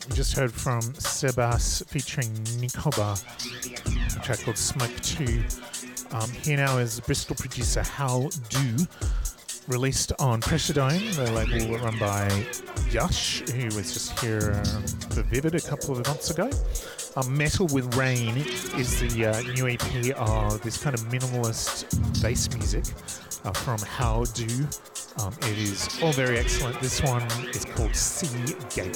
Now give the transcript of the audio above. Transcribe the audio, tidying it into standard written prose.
Just heard from Sebas featuring Nikoba, a track called Smoke 2. Here now is Bristol producer How Do, released on Pressure Dome, the label run by Yash, who was just here for Vivid a couple of months ago. Metal with Rain is the new EP of this kind of minimalist bass music from How Do. It is all very excellent. This one is called Sea Gate.